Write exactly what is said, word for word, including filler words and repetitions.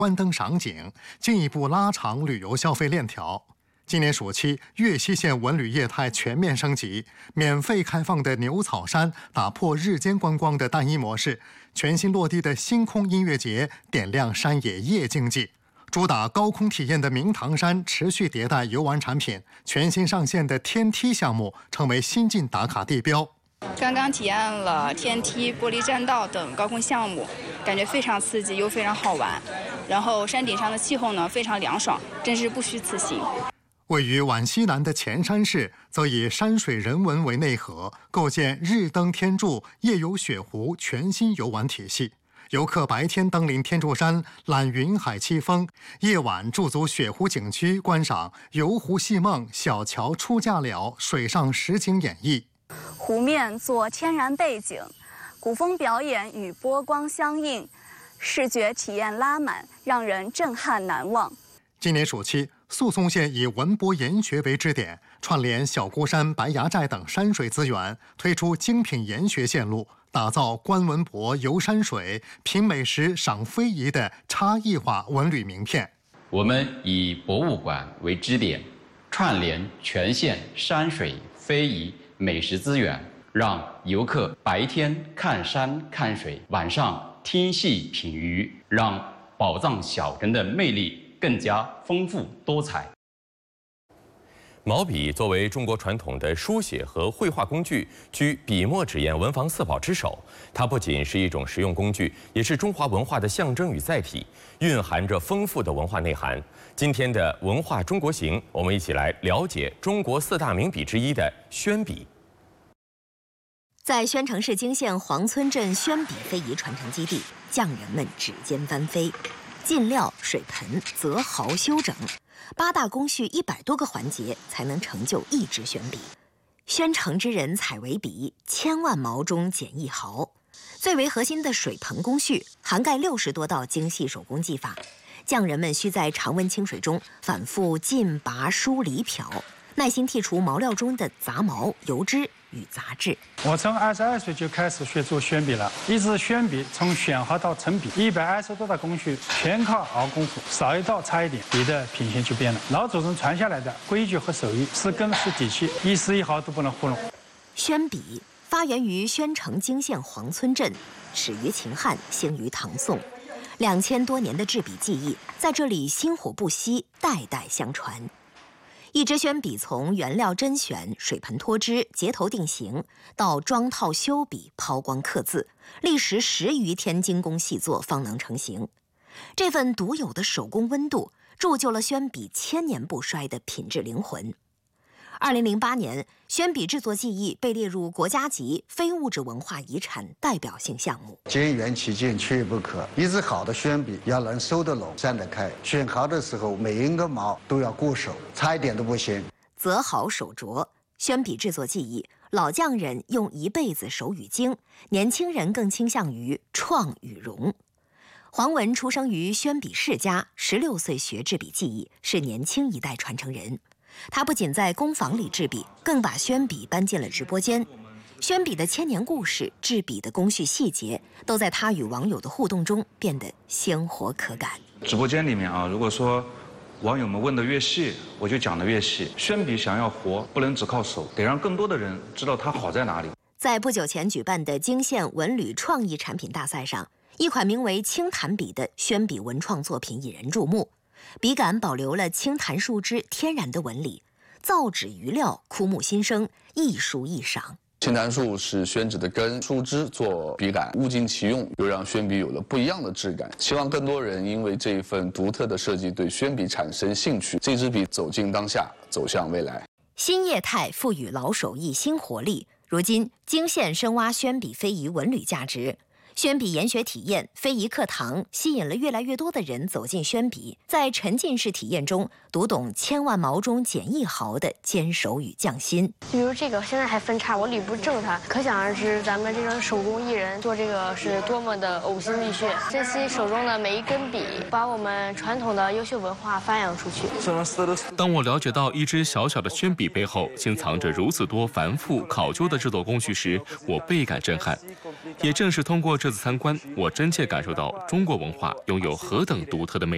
关灯赏景，进一步拉长旅游消费链条。今年暑期，岳西县文旅业态全面升级，免费开放的牛草山打破日间观光的单一模式，全新落地的星空音乐节点亮山野夜经济。主打高空体验的明堂山持续迭代游玩产品，全新上线的天梯项目成为新晋打卡地标。 刚刚体验了天梯、玻璃栈道等高空项目，感觉非常刺激又非常好玩。然后山顶上的气候呢非常凉爽，真是不虚此行。 位于皖西南的前山市，则以山水人文为内核，构建日登天柱、夜游雪湖全新游玩体系。游客白天登临天柱山，览云海凄风；夜晚驻足雪湖景区，观赏游湖戏梦、小桥出嫁了水上实景演绎。 湖面做天然背景，古风表演与波光相映，视觉体验拉满，让人震撼难忘。 今年暑期，宿松县以文博研学为支点，串联小孤山、白崖寨等山水资源，推出精品研学线路，打造观文博、游山水、品美食、赏非遗的差异化文旅名片。 我们以博物馆为支点，串联全县山水、非遗、美食资源，让游客白天看山看水，晚上听戏品鱼，让宝藏小镇的魅力更加丰富多彩。 毛笔作为中国传统的书写和绘画工具，居笔墨纸砚文房四宝之首。它不仅是一种实用工具，也是中华文化的象征与载体，蕴含着丰富的文化内涵。今天的文化中国行，我们一起来了解中国四大名笔之一的宣笔。 在宣城市泾县黄村镇宣笔非遗传承基地，匠人们指尖翻飞，进料、水盆、择毫、修整，八大工序一百多个环节才能成就一支宣笔。宣城之人采为笔，千万毛中剪一毫。最为核心的水盆工序涵盖六十多道精细手工技法，匠人们需在常温清水中反复浸、拔、梳、理、漂，耐心剔除毛料中的杂毛、油脂与杂质。 我从二十二岁就开始学做宣笔了，一支宣笔从选毫到成笔，一百二十多道工序全靠熬功夫，少一道差一点，笔的品行就变了。老祖宗传下来的规矩和手艺是根是底气，一丝一毫都不能糊弄。 宣笔发源于宣城泾县黄村镇，始于秦汉，兴于唐宋，两千多年的制笔技艺在这里薪火不息，代代相传。一支宣笔从原料甄选、水盆脱脂、结头定型，到装套修笔、抛光刻字，历时十余天精工细作方能成型。这份独有的手工温度，铸就了宣笔千年不衰的品质灵魂。二零零八年，宣笔制作技艺被列入国家级非物质文化遗产代表性项目。 兼缘其剑，缺一不可。一支好的宣笔要能收得拢、散得开，选毫的时候每一个毛都要过手，差一点都不行。 择毫手镯，宣笔制作技艺，老匠人用一辈子手与精，年轻人更倾向于创与融。黄文出生于宣笔世家，十六岁学制笔技艺，是年轻一代传承人。他不仅在工坊里制笔，更把宣笔搬进了直播间。宣笔的千年故事、制笔的工序细节，都在他与网友的互动中变得鲜活可感。 直播间里面啊，如果说网友们问的越细，我就讲的越细。宣笔想要活，不能只靠手，得让更多的人知道它好在哪里。 在不久前举办的泾县文旅创意产品大赛上，一款名为青檀笔的宣笔文创作品引人注目。笔杆保留了青檀树枝天然的纹理，造纸余料枯木新生，一书一赏。 青檀树是宣纸的根，树枝做笔杆，物尽其用，又让宣笔有了不一样的质感。希望更多人因为这一份独特的设计对宣笔产生兴趣，这支笔走进当下，走向未来。 新业态赋予老手艺新活力，如今泾县深挖宣笔非遗文旅价值。宣笔研学体验、非遗课堂吸引了越来越多的人走进宣笔，在沉浸式体验中读懂千万毛中剪一毫的坚守与匠心。 比如这个现在还分叉，我捋不正它，可想而知咱们这种手工艺人做这个是多么的呕心沥血，珍惜手中的每一根笔，把我们传统的优秀文化发扬出去。 当我了解到一支小小的宣笔背后竟藏着如此多繁复考究的制作工序时，我倍感震撼。也正是通过这次参观，我真切感受到中国文化拥有何等独特的魅力。